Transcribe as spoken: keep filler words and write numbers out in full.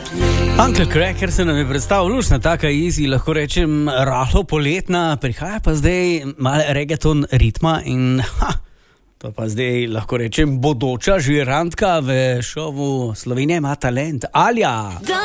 Uncle Cracker se nam je predstavil, lušna taka easy, lahko rečem rahlo poletna, prihaja pa zdaj malo reggaeton ritma in ha, to pa zdaj lahko rečem bodoča žirantka v šovu Slovenija ima talent, Alja.